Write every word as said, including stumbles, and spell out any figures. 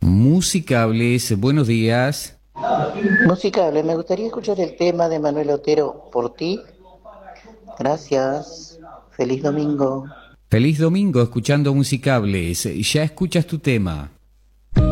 Musicables, buenos días. Musicable, me gustaría escuchar el tema de Manuel Otero, Por ti. Gracias. Feliz domingo. Feliz domingo escuchando Musicables. Ya escuchas tu tema.